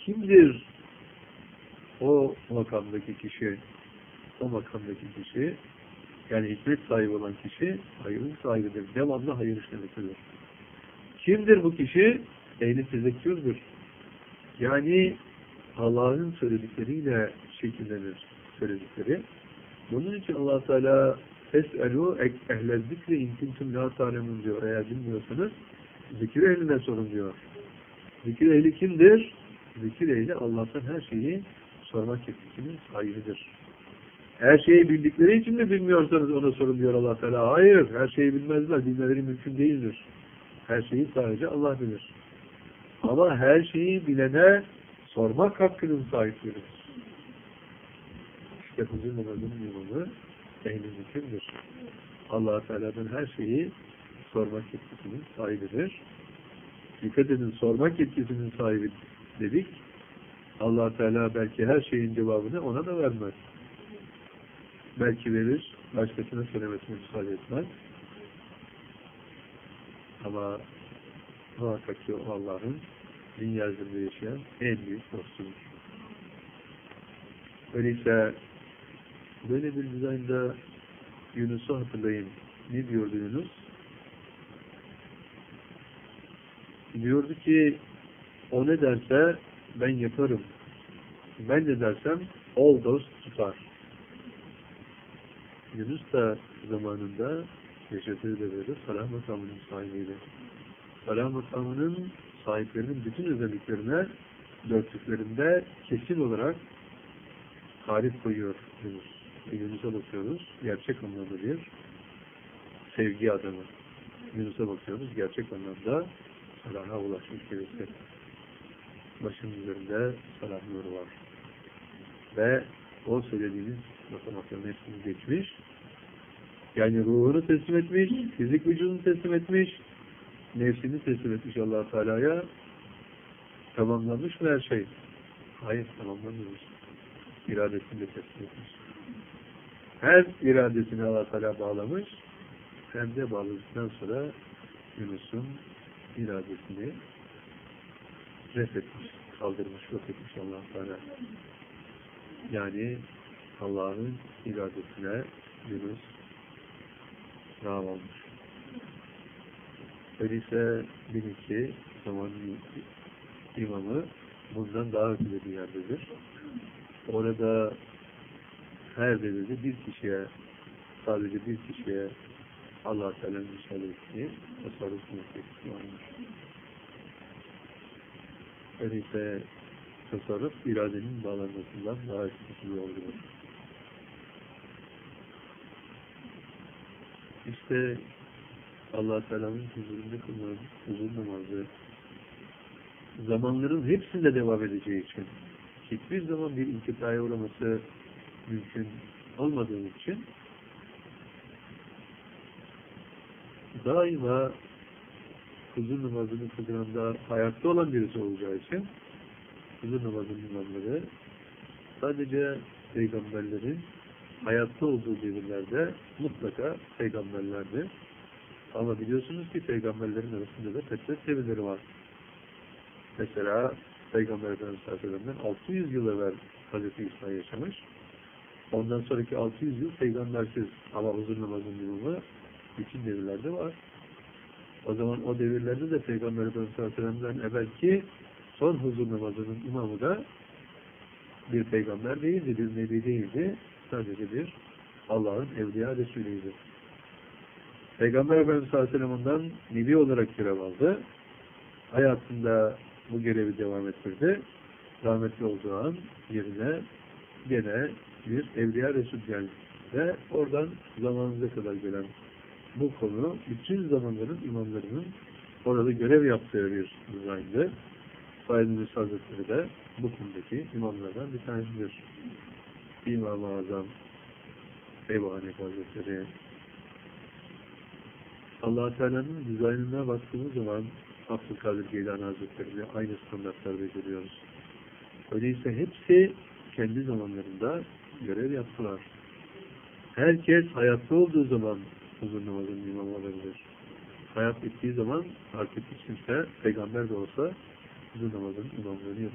Kimdir o makamdaki kişi? O makamdaki kişi, yani hikmet sahibi olan kişi hayırın sahibidir. Devamlı hayır işlemektedir. Kimdir bu kişi? Ehli tezekkürdür. Yani Allah'ın söyledikleriyle şekillenir söyledikleri. Bunun için Allah Teala "Es'elû ehle zikri in kuntum lâ ta'lemûn" diyor. Eğer bilmiyorsanız zikir ehline sorun diyor. Zikir ehli kimdir? Zikir ehli Allah'tan her şeyi sormak yetkisinin sahibidir. Her şeyi bildikleri için mi bilmiyorsanız ona sorun diyor Allah Teala. Hayır, her şeyi bilmezler. Bilmeleri mümkün değildir. Her şeyi sadece Allah bilir. Ama her şeyi bilene sormak hakkının sahipleridir. İşte huzur namazının imamı ehli zikirdir. Allah Teala'dan her şeyi sormak yetkisinin sahibidir. Dikkat edin, sormak yetkisinin sahibi dedik. Allah Teala belki her şeyin cevabını ona da vermez. Belki verir, başkasına söylemesine müsaade etmez. Ama muhakkak ki o Allah'ın dünyasında yaşayan en büyük dostudur. Öyleyse böyle bir dizaynda Yunus'u hatırlayın. Ne diyordu Yunus? Diyordu ki o ne derse ben yaparım. Ben ne dersem ol dost tutar. Yunus da zamanında yaşadığı devrede Salah makamının sahibiydi. Salah makamının sahiplerinin bütün özelliklerine dörtlüklerinde kesin olarak tarif koyuyor Yunus. Yunus'a bakıyoruz, gerçek anlamda bir sevgi adamı. Yunus'a bakıyoruz, gerçek anlamda Salah'a ulaşmış birisi. Başının üzerinde Salah nuru var. Ve o söylediğiniz matematiklerin hepsini geçmiş. Yani ruhunu teslim etmiş, fizik vücudunu teslim etmiş, nefsini teslim etmiş Allah-u Teala'ya. Tamamlanmış mı her şey? Hayır, tamamlanmamış. İradesini de teslim etmiş. Her iradesini Allah-u Teala bağlamış, hem de bağladıktan sonra Yunus'un iradesini reddetmiş, kaldırmış, yok etmiş Allah-u Teala. Yani Allah'ın iradesine Yunus rağm olmuş. Öyleyse bilin ki zamanın imamı bundan daha ötede bir yerdedir. Orada her devirde bir kişiye, sadece bir kişiye Allah-u Teala'nın müsaade ettiği tasarruf meselesi varmış. Öyleyse tasarruf iradenin bağlanmasından daha etkili oluyor. İşte Allah-u Teala'nın huzurunda kılınan huzur namazı zamanların hepsinde devam edeceği için, hiçbir zaman bir inkıtaya uğraması mümkün olmadığı için daima huzur namazını kılanda hayatta olan birisi olacağı için huzur namazının imamları sadece peygamberlerin hayatta olduğu devirlerde mutlaka peygamberlerdir. Ama biliyorsunuz ki peygamberlerin arasında da fetret devirleri var. Mesela Peygamber Efendimiz Aleyhisselam'dan 600 yıl evvel Hazreti İsa yaşamış. Ondan sonraki 600 yıl peygambersiz ama huzur namazının imamı bütün devirlerde var. O zaman o devirlerde de Peygamber Efendimiz Aleyhisselam'dan evvelki son huzur namazının imamı da bir peygamber değildi, bir nebi değildi. Sadece bir Allah'ın evliya Resulüydü. Peygamber Efendimiz Aleyhisselam'dan nebi olarak görev aldı. Hayatında bu görevi devam ettirdi. Rahmetli olduğu an yerine gene bir evliya Resul geldi. Ve oradan zamanımıza kadar gelen bu konu bütün zamanların imamlarının orada görev yaptığı bir dizayndı. Said Hazretleri de bu konudaki imamlardan bir tanesidir. İmam-ı Azam Ebu Hanife Hazretleri. Allah-u Teala'nın dizaynına baktığımız zaman Abdülkadir Geylani Hazretleri'yle aynı standartlarda görüyoruz. Öyleyse hepsi kendi zamanlarında görev yaptılar. Herkes hayatta olduğu zaman huzur namazının imamı olabilir. Hayat bittiği zaman artık hiç kimse peygamber de olsa huzur namazının imamlığını yapar.